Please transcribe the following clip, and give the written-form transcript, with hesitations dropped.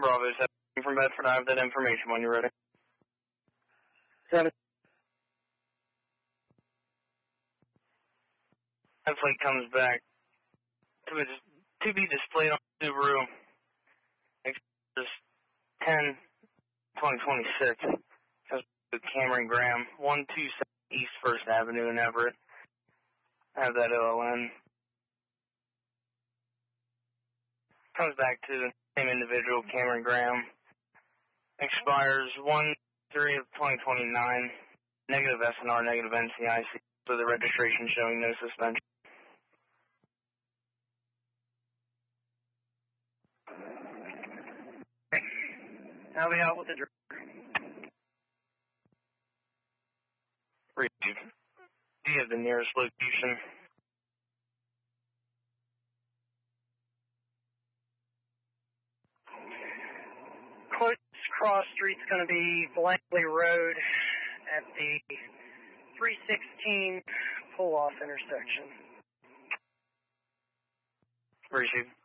Bravo 7 from Bedford. I have that information when you're ready. 7. That plate comes back to be displayed on Subaru. It's 10/2026. Comes to Cameron Graham, 127 East 1st Avenue in Everett. I have that OLN. Comes back to the same individual, Cameron Graham. Expires 1/3/2029. Negative SNR, negative NCIC. So the registration showing no suspension. I'll be out with the driver. Received. Do you have the nearest location? Closest cross street's going to be Blankley Road at the 316 pull-off intersection. Received.